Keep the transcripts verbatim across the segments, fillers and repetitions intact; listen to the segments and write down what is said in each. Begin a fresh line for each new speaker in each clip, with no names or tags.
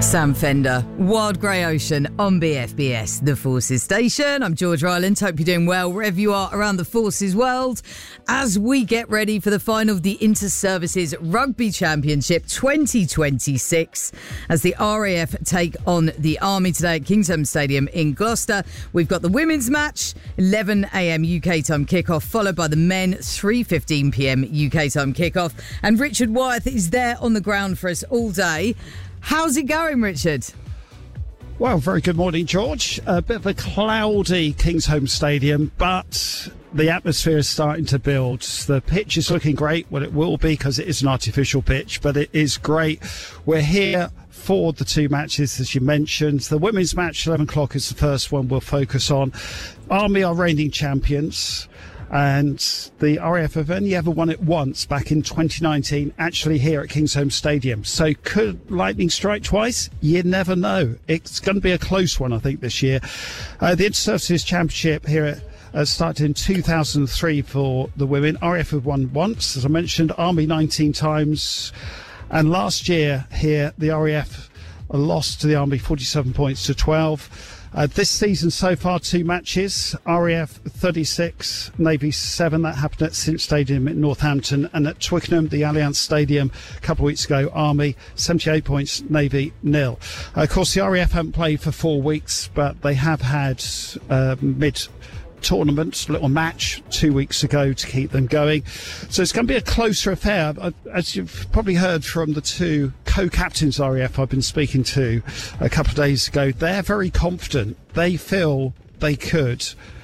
Sam Fender, Wild Grey Ocean on B F B S, the Forces Station. I'm George Ryland. Hope you're doing well wherever you are around the Forces world as we get ready for the final of the Inter-Services Rugby Championship twenty twenty-six as the R A F take on the Army today at Kingsholm Stadium in Gloucester. We've got the women's match, eleven a.m. U K time kickoff, followed by the men, three fifteen p.m. U K time kickoff. And Richard Wyeth is there on the ground for us all day. How's it going, Richard?
Well, very good morning, George. A bit of a cloudy Kingsholm Stadium, but the atmosphere is starting to build. The pitch is looking great. Well, it will be because it is an artificial pitch, but it is great. We're here for the two matches, as you mentioned. The women's match, eleven o'clock, is the first one we'll focus on. Army are reigning champions. And the R A F have only ever won it once back in twenty nineteen, actually here at Kingsholm Stadium. So could lightning strike twice? You never know. It's going to be a close one, I think, this year. Uh, the Inter-Services Championship here uh, started in two thousand three for the women. R A F have won once, as I mentioned, Army nineteen times. And last year here, the R A F lost to the Army forty-seven points to twelve. Uh, this season so far, two matches. R A F thirty-six, Navy seven. That happened at Cinch Stadium in Northampton. And at Twickenham, the Allianz Stadium, a couple of weeks ago, Army seventy-eight points, Navy nil. Uh, of course, the R A F haven't played for four weeks, but they have had uh, mid tournament, little match two weeks ago to keep them going. So it's going to be a closer affair. As you've probably heard from the two co-captains R A F I've been speaking to a couple of days ago, they're very confident. They feel they could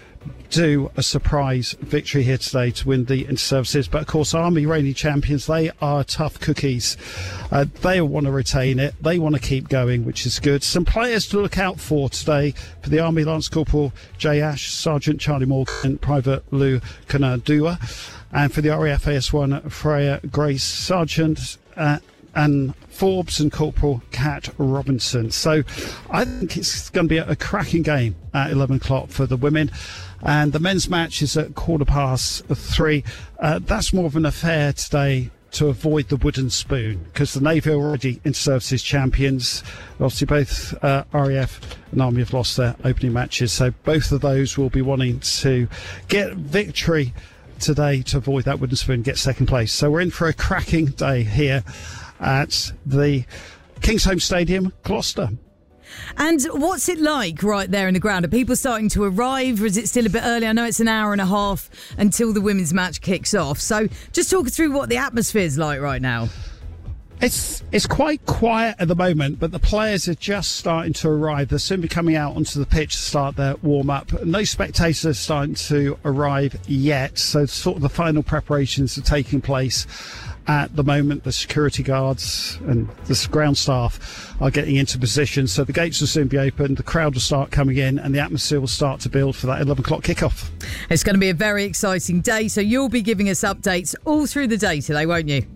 do a surprise victory here today to win the Inter-Services. But of course, Army reigning champions, they are tough cookies. Uh, they want to retain it. They want to keep going, which is good. Some players to look out for today for the Army: Lance Corporal Jay Ash, Sergeant Charlie Morgan, Private Lou Kanadua. And for the R A F A S one, Freya Grace, Sergeant uh, Anne Forbes and Corporal Kat Robinson. So I think it's going to be a, a cracking game at eleven o'clock for the women. And the men's match is at quarter past three. Uh, that's more of an affair today to avoid the wooden spoon, because the Navy are already Inter-Services champions. Obviously, both uh, R A F and Army have lost their opening matches. So both of those will be wanting to get victory today to avoid that wooden spoon, get second place. So we're in for a cracking day here at the Kingsholm Stadium, Gloucester.
And what's it like right there in the ground? Are people starting to arrive, or is it still a bit early? I know it's an hour and a half until the women's match kicks off. So just talk us through what the atmosphere's like right now.
It's it's quite quiet at the moment, but the players are just starting to arrive. They'll soon be coming out onto the pitch to start their warm-up. No spectators are starting to arrive yet, so sort of the final preparations are taking place at the moment. The security guards and the ground staff are getting into position, so the gates will soon be open, the crowd will start coming in, and the atmosphere will start to build for that eleven o'clock kickoff.
It's going to be a very exciting day, so you'll be giving us updates all through the day today, won't you?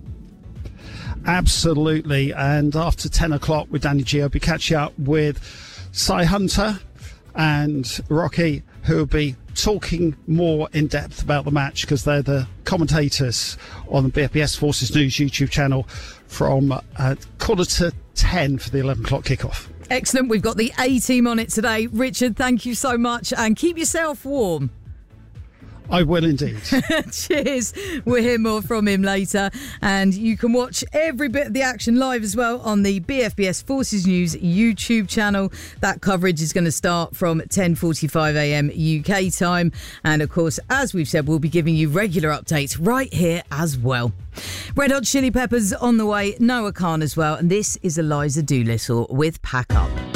Absolutely. And after ten o'clock with Danny G, I'll be catching up with Cy Hunter and Rocky, who will be talking more in depth about the match, because they're the commentators on the B F B S Forces News YouTube channel from uh, quarter to ten for the eleven o'clock kickoff.
Excellent. We've got the A team on it today. Richard, thank you so much, and keep yourself warm.
I will indeed.
Cheers. We'll hear more from him later. And you can watch every bit of the action live as well on the B F B S Forces News YouTube channel. That coverage is going to start from ten forty-five a.m. U K time. And of course, as we've said, we'll be giving you regular updates right here as well. Red Hot Chili Peppers on the way, Noah Khan as well. And this is Eliza Doolittle with Pack Up.